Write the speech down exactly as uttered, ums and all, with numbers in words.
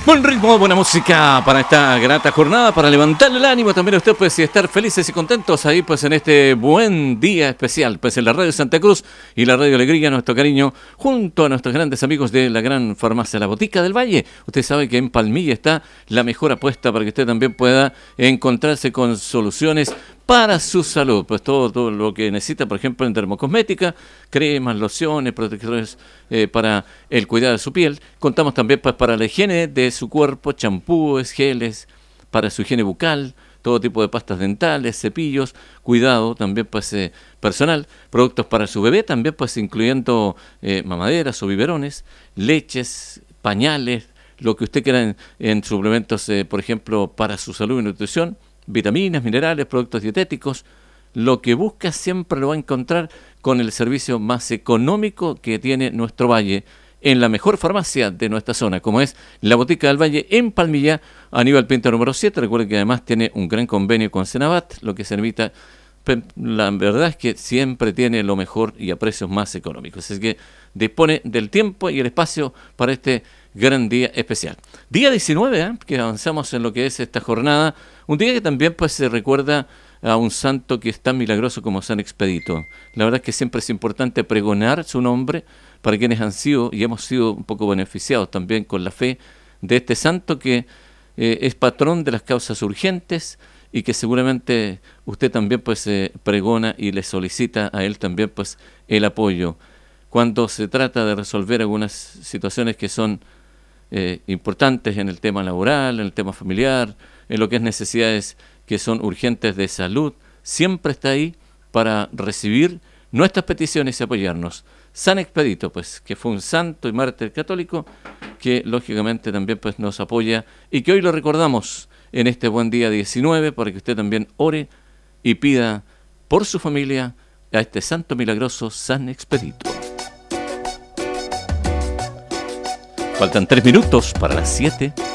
Buen ritmo, buena música para esta grata jornada, para levantarle el ánimo también a usted, pues, y estar felices y contentos ahí, pues, en este buen día especial, pues, en la Radio Santa Cruz y la Radio Alegría, nuestro cariño, junto a nuestros grandes amigos de la gran farmacia La Botica del Valle. Usted sabe que en Palmilla está la mejor apuesta para que usted también pueda encontrarse con soluciones para su salud, pues todo, todo lo que necesita, por ejemplo, en dermocosmética, cremas, lociones, protectores eh, para el cuidado de su piel. Contamos también pues para la higiene de su cuerpo, champúes, geles, para su higiene bucal, todo tipo de pastas dentales, cepillos, cuidado también pues eh, personal, productos para su bebé, también pues incluyendo eh, mamaderas o biberones, leches, pañales, lo que usted quiera en, en suplementos, eh, por ejemplo, para su salud y nutrición, vitaminas, minerales, productos dietéticos. Lo que busca siempre lo va a encontrar con el servicio más económico que tiene nuestro valle, en la mejor farmacia de nuestra zona, como es la Botica del Valle en Palmilla, Aníbal Pinto número siete. Recuerden que además tiene un gran convenio con Senabat, lo que se evita. La verdad es que siempre tiene lo mejor y a precios más económicos. Así que dispone del tiempo y el espacio para este gran día especial. Día diecinueve, ¿eh? Que avanzamos en lo que es esta jornada. Un día que también pues se recuerda a un santo que es tan milagroso como San Expedito. La verdad es que siempre es importante pregonar su nombre para quienes han sido y hemos sido un poco beneficiados también con la fe de este santo que eh, es patrón de las causas urgentes y que seguramente usted también pues eh, pregona y le solicita a él también pues el apoyo cuando se trata de resolver algunas situaciones que son eh, importantes en el tema laboral, en el tema familiar, en lo que es necesidades que son urgentes de salud. Siempre está ahí para recibir nuestras peticiones y apoyarnos. San Expedito, pues, que fue un santo y mártir católico, que lógicamente también pues nos apoya y que hoy lo recordamos en este buen día diecinueve, para que usted también ore y pida por su familia a este santo milagroso San Expedito. Faltan tres minutos para las siete.